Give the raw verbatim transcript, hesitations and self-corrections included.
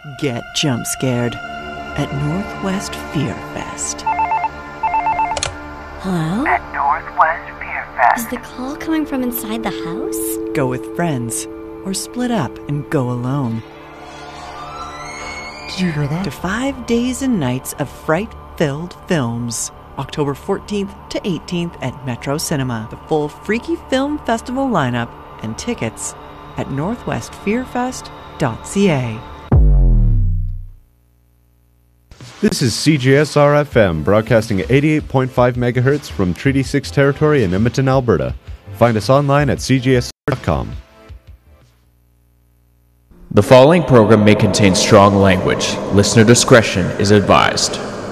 Get jump scared at Northwest Fear Fest. Hello? At Northwest Fear Fest. Is the call coming from inside the house? Go with friends or split up and go alone. Did you hear that? To five days and nights of fright-filled films. October fourteenth to eighteenth at Metro Cinema. The full Freaky Film Festival lineup and tickets at northwest fear fest dot c a. This is C J S R F M, broadcasting at eighty-eight point five megahertz from Treaty six territory in Edmonton, Alberta. Find us online at c j s r dot com. The following program may contain strong language. Listener discretion is advised.